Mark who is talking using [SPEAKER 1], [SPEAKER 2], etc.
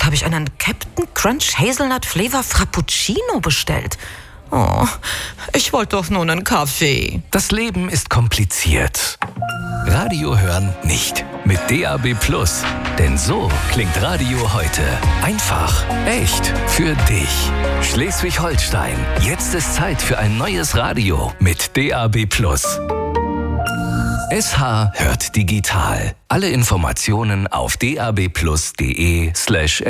[SPEAKER 1] habe ich einen Captain Crunch Hazelnut Flavor Frappuccino bestellt. Oh, ich wollte doch nur einen Kaffee.
[SPEAKER 2] Das Leben ist kompliziert. Radio hören nicht. Mit DAB+. Denn so klingt Radio heute. Einfach, echt, für dich. Schleswig-Holstein. Jetzt ist Zeit für ein neues Radio mit DAB+. SH hört digital. Alle Informationen auf dabplus.de/.